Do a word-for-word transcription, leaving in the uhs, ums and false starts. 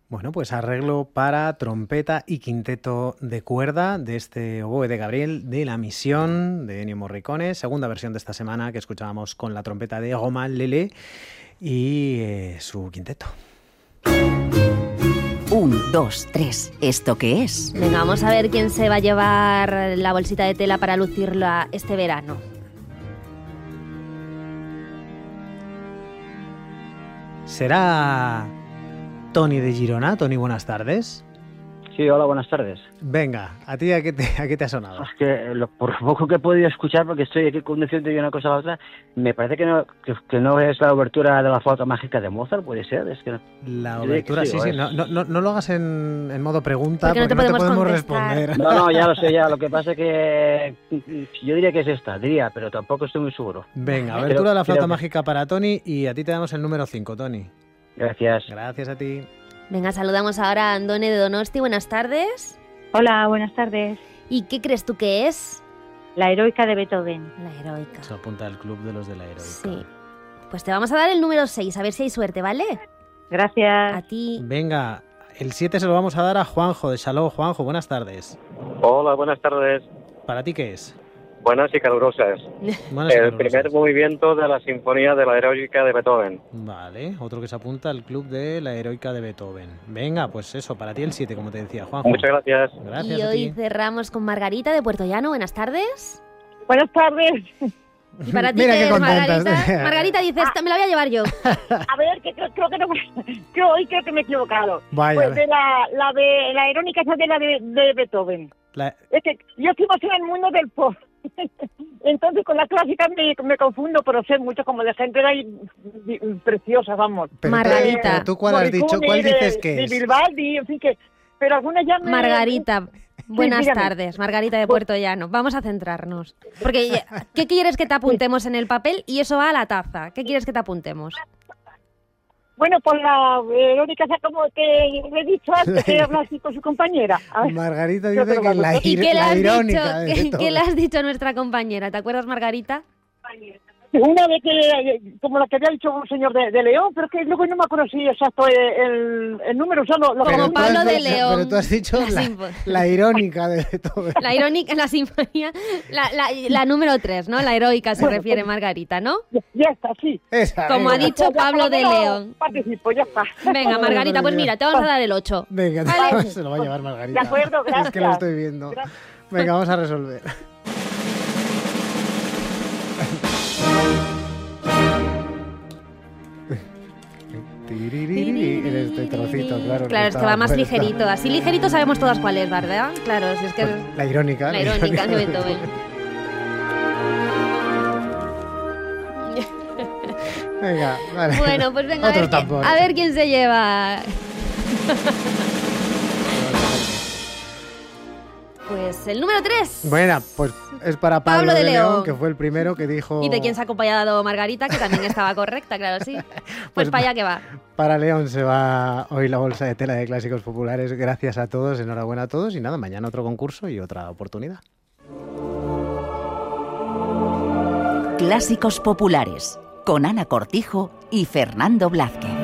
Bueno, pues arreglo para trompeta y quinteto de cuerda de este oboe de Gabriel de La Misión de Ennio Morricone, segunda versión de esta semana que escuchábamos con la trompeta de Romain Lelé y eh, su quinteto. Un, dos, tres. ¿Esto qué es? Venga, vamos a ver quién se va a llevar la bolsita de tela para lucirla este verano. ¿Será Tony de Girona? Tony, buenas tardes. Sí, hola, buenas tardes. Venga, ¿a ti a qué te, a qué te ha sonado? Es que lo, por poco que he podido escuchar, porque estoy aquí conduciendo de una cosa a la otra, me parece que no que, que no es la obertura de la flauta mágica de Mozart, ¿puede ser? Es que no. La obertura, sí, sí, sí. No, no, no lo hagas en, en modo pregunta, porque, porque no te no podemos, te podemos responder. responder. No, no, ya lo sé, ya. Lo que pasa es que yo diría que es esta, diría, pero tampoco estoy muy seguro. Venga, abertura Creo- de la flauta creo que- mágica para Tony y a ti te damos el número cinco, Tony. Gracias. Gracias a ti. Venga, saludamos ahora a Andone de Donosti. Buenas tardes. Hola, buenas tardes. ¿Y qué crees tú que es? La heroica de Beethoven. La heroica. Se apunta al club de los de la heroica. Sí. Pues te vamos a dar el número seis, a ver si hay suerte, ¿vale? Gracias. A ti. Venga, el siete se lo vamos a dar a Juanjo de Saló. Juanjo, buenas tardes. Hola, buenas tardes. ¿Para ti qué es? Buenas y calurosas. Buenas y El calurosas. primer movimiento de la Sinfonía de la Heroica de Beethoven. Vale, otro que se apunta al club de la heroica de Beethoven. Venga, pues eso, para ti el siete, como te decía, Juanjo. Muchas gracias. Gracias y a hoy ti. cerramos con Margarita de Puerto Llano. Buenas tardes. Buenas tardes. ¿Y para ti Mira qué qué es, contentas. Margarita? Margarita dice, esta me la voy a llevar yo. A ver, que creo, creo que no, que hoy creo que me he equivocado. Vaya, Pues de la, la de la irónica esa de la de, de Beethoven. la- Es que yo estoy más en el mundo del pop. Entonces con la clásica me, me confundo, pero sé mucho como de gente de ahí di- preciosa, vamos. pero tú- Margarita. pero ¿Tú cuál has dicho? Morricone, ¿Cuál de- dices que de es? Vivaldi, en fin, que... Pero algunas ya me... Margarita, buenas dígame. tardes. Margarita de Puerto Llano. Vamos a centrarnos. Porque, ya- ¿qué quieres que te apuntemos en el papel? Y eso va a la taza. ¿Qué quieres que te apuntemos? Bueno, pues la irónica esa como que le he dicho antes, que habla así con su compañera. A ver. Margarita Yo dice creo que que la, vosotros- ¿Y ir- qué le la has dicho, irónica de qué- Beethoven. qué le has dicho a nuestra compañera? ¿Te acuerdas, Margarita? Una vez que, como la que había dicho un señor de, de León, pero que luego no me acuerdo si exacto el, el número, o sea, lo, lo Como Pero que- tú has Pablo de dicho- León. Pero tú has dicho La la, sinfo- la irónica de Beethoven. La irónica, la sinfonía, la, la, la número tres, ¿no? La heroica se refiere Margarita, ¿no? Ya, ya está, sí. Esa, Como ha venga. dicho Ya, ya, Pablo por lo de menos León. Participo, ya está. Venga, Margarita, pues mira, te vamos a dar el ocho. Venga, Vale. se lo va a llevar Margarita. De acuerdo, gracias. Es que lo estoy viendo. Gracias. Venga, vamos a resolver. Tiririri, en este trocito, claro. Claro, es que va más ligerito. Así ligerito sabemos todas cuál es, ¿verdad? Claro, si es que es La irónica. la irónica de Beethoven. Venga, vale. Bueno, pues venga, a Otro ver, tambor. a ver quién se lleva. Pues el número tres. Bueno, pues es para Pablo, Pablo de de León, León. que fue el primero que dijo... Y de quién se ha acompañado Margarita, que también estaba correcta, claro, sí. Pues, Pues para allá que va. Para León se va hoy la bolsa de tela de clásicos populares. Gracias a todos, enhorabuena a todos. Y nada, mañana otro concurso y otra oportunidad. Clásicos populares con Ana Cortijo y Fernando Blázquez.